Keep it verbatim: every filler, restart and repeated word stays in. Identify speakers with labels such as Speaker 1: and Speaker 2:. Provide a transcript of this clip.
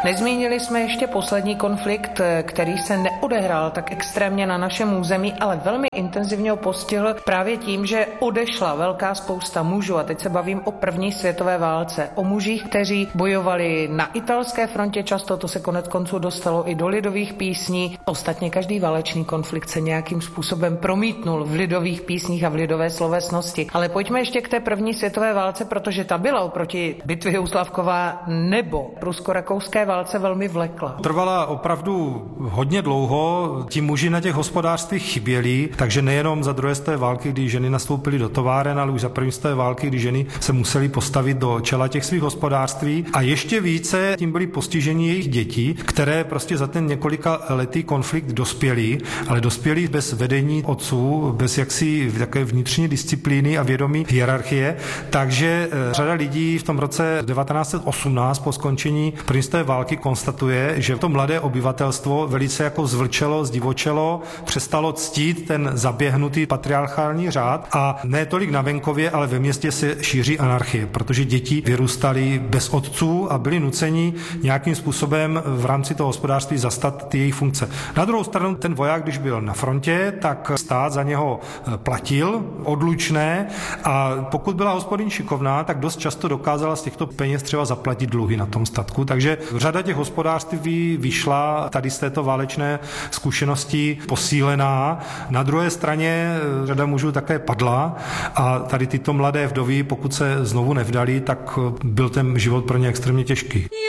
Speaker 1: Nezmínili jsme ještě poslední konflikt, který se neodehrál tak extrémně na našem území, ale velmi intenzivně ho postihl právě tím, že odešla velká spousta mužů. A teď se bavím o první světové válce. O mužích, kteří bojovali na italské frontě často, to se konec konců dostalo i do lidových písní. Ostatně každý válečný konflikt se nějakým způsobem promítnul v lidových písních a v lidové slovesnosti. Ale pojďme ještě k té první světové válce, protože ta byla oproti bitvě u Slavkova nebo prusko-rakouské válce velmi vlekla.
Speaker 2: Trvala opravdu hodně dlouho, ti muži na těch hospodářstvích chyběli, takže nejenom za druhé světové války, kdy ženy nastoupily do továren, ale už za první světové války, kdy ženy se musely postavit do čela těch svých hospodářství. A ještě více tím byly postiženi jejich děti, které prostě za ten několika letý konflikt dospěly, ale dospěly bez vedení otců, bez jaksi také vnitřní disciplíny a vědomí hierarchie. Takže řada lidí v tom roce devatenáct set osmnáct po skončení první světové války konstatuje, že to mladé obyvatelstvo velice jako zvlčelo, zdivočelo, přestalo ctít ten zaběhnutý patriarchální řád a ne tolik na venkově, ale ve městě se šíří anarchie, protože děti vyrůstaly bez otců a byli nuceni nějakým způsobem v rámci toho hospodářství zastat ty jejich funkce. Na druhou stranu ten voják, když byl na frontě, tak stát za něho platil odlučné a pokud byla hospodyň šikovná, tak dost často dokázala z těchto peněz třeba zaplatit dluhy na tom statku. Takže řada těch hospodářství vyšla tady z této válečné zkušenosti posílená. Na druhé straně řada mužů také padla a tady tyto mladé vdovy, pokud se znovu nevdali, tak byl ten život pro ně extrémně těžký.